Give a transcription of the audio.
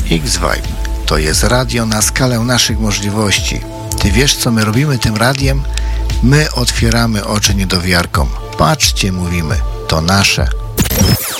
X-Vibe to jest radio na skalę naszych możliwości. Ty wiesz, co my robimy tym radiem? My otwieramy oczy niedowiarkom. Patrzcie, mówimy, to nasze.